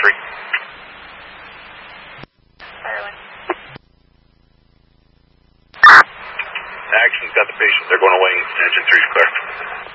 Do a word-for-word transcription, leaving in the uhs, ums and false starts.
three. Action's got the patient. They're going away. Engine three's clear.